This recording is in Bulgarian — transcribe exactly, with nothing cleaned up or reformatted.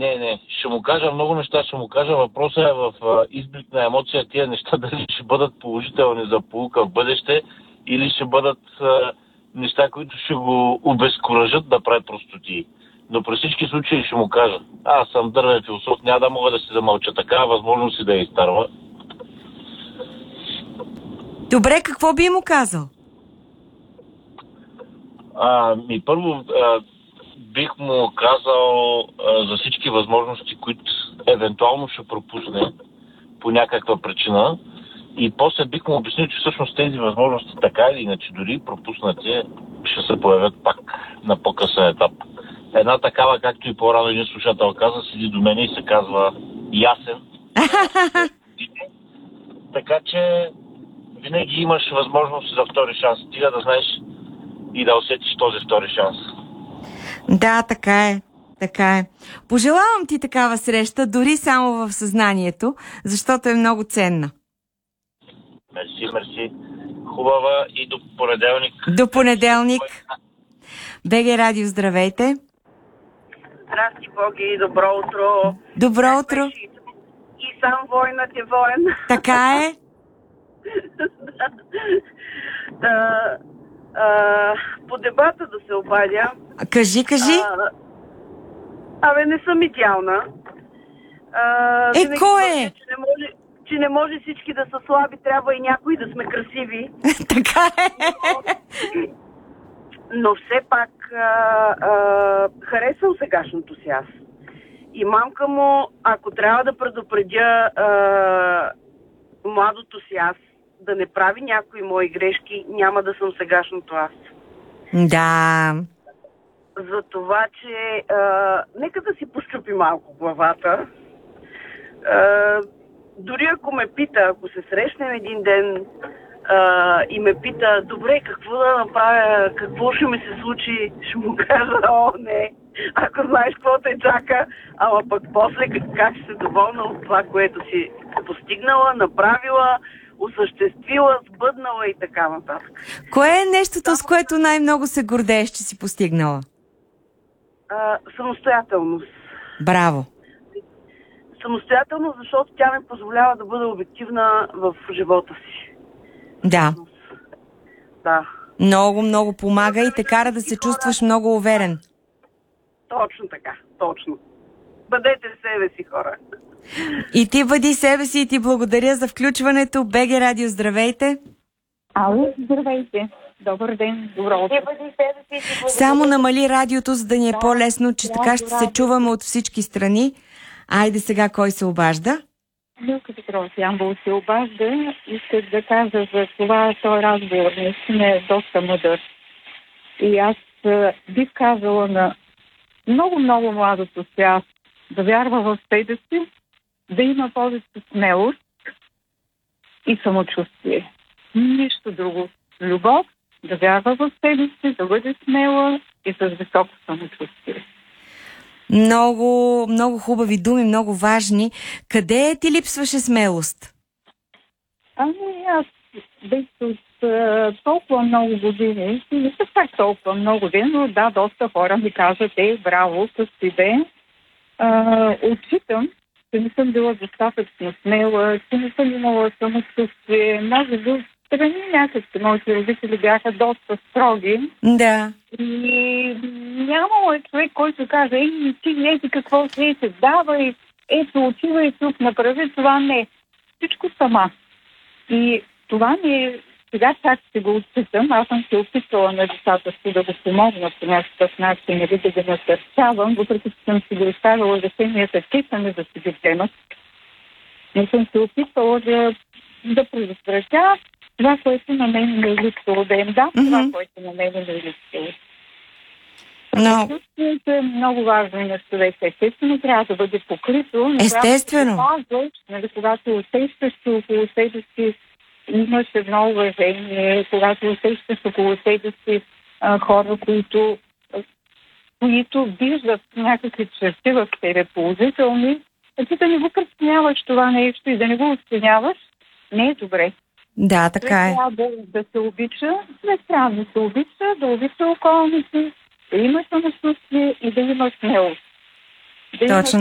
Не, не. Ще му кажа много неща, ще му кажа. Въпросът е в а, изблик на емоция тия неща дали ще бъдат положителни за поука в бъдеще или ще бъдат а, неща, които ще го обезкуражат да прави простоти. Но при всички случаи ще му кажа. Аз съм дървен философ, няма да мога да си замълча. Така възможност и да я изтарва. Добре, какво би му казал? А, ми първо а, бих му казал а, за всички възможности, които евентуално ще пропусне по някаква причина. И после бих му обяснил, че всъщност тези възможности така или иначе дори пропуснати ще се появят пак на по-късен етап. Една такава, както и по-рано един слушател каза, седи до мен и се казва Ясен. Така че винаги имаш възможност за втори шанс. Стига да знаеш и да усетиш този втори шанс. Да, така е. Така е. Пожелавам ти такава среща, дори само в съзнанието, защото е много ценна. Мерси, мерси. Хубава и до понеделник. До понеделник. БГ Радио, здравейте. Здрасти, Боги, добро утро. Добро утро. И сам войнат е воен. Така е. а, а, по дебата да се обадя. Кажи, кажи. А, абе, не съм идеална. А, е, кой е? Че не, може, че не може всички да са слаби, трябва и някои да сме красиви. Така е. Но все пак а, а, харесвам сегашното си аз. И мамка му, ако трябва да предупредя а, младото си аз да не прави някои мои грешки, няма да съм сегашното аз. Да. За това, че а, нека да си пощупи малко главата. А, дори ако ме пита, ако се срещнем един ден а, и ме пита, добре, какво да направя, какво ще ми се случи, ще му кажа, о, не, ако знаеш какво те чака, ама пък после как ще се доволна от това, което си постигнала, направила, осъществила, сбъднала и така нататък. Кое е нещото, с което най-много се гордееш, че си постигнала? А, самостоятелност. Браво. Самостоятелност, защото тя ми позволява да бъда обективна в живота си. Да. Да. Много, много помага и те кара да се чувстваш много уверен. Точно така, точно. Бъдете себе си, хора. И ти бъди себе си и ти благодаря за включването. БГ Радио, здравейте. Ало, здравейте. Добър ден, добро утро. Само намали радиото, за да ни е по-лесно, че така ще се чуваме от всички страни. Айде сега, кой се обажда? Милка Петрова, Ямбол се обажда. Исках да кажа за това, този разговор наистина е доста мъдър. И аз бих казала на много-много младото сега да вярва в себе си, да има повече смелост и самочувствие. Нищо друго. Любов, да вярва в себе си, да бъде смела и с високо самочувствие. Много, много хубави думи, много важни. Къде ти липсваше смелост? Ами аз бих от а, толкова много години, не са так толкова много години, но да, доста хора ми казват, е, браво, с тебе. А, отчитам, че не съм била достатъчно смела, че не съм имала самочувствие. Може би страни някакви моите родители бяха доста строги. Да. И нямало е човек, който каже, ей, ти ети какво се се дава и ето отивай тук, направи това. Не. Всичко сама. И това ми е, сега чак ще го отчитам, аз съм се опитвала на децата си да го помогна по някакъв начин, или да ги насърчавам, въпреки че съм си го оставила решенията, те сами да си ги вземат. Но съм се опитвала да, да предотвратя това, което на мен не е липсвало, да им дам това, Mm-hmm. което на мен не е липсвало. Но... Чувството е много важно и на човека. Естествено, трябва да бъде покрито. Но Естествено. Да, нали, когато усещаш, че около себе си имаш едно уважение, когато усещаш около себе си а, хора, които, които виждат някакви черти в тебе положителни, а ти да не го преценяваш това нещо и да не го оценяваш, не е добре. Да, така е. Трябва да, да се обича, не трябва да се обича, да обича околните, да има самочувствие и да има смелост. Да Точно.